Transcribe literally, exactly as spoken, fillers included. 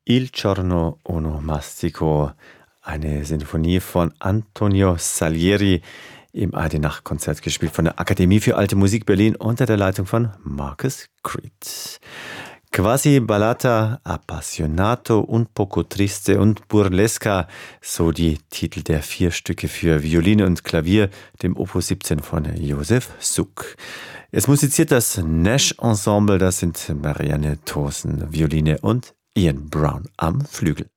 Il giorno onomastico, eine Sinfonie von Antonio Salieri im Eidenach-Konzert gespielt von der Akademie für Alte Musik Berlin unter der Leitung von Marcus Creed. Quasi Ballata, Appassionato, Un poco triste und Burlesca, so die Titel der vier Stücke für Violine und Klavier, dem Opus siebzehn von Josef Suk. Es musiziert das Nash Ensemble, das sind Marianne Thorsen, Violine und Ian Brown am Flügel.